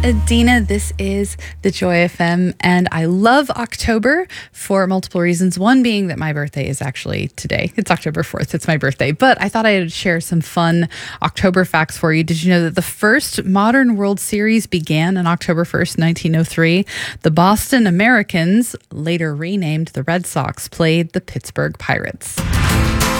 Adina. This is the Joy FM, and I love October for multiple reasons. One being that my birthday is actually today. It's October 4th. It's my birthday. But I thought I'd share some fun October facts for you. Did you know that the first modern World Series began on October 1st, 1903? The Boston Americans, later renamed the Red Sox, played the Pittsburgh Pirates.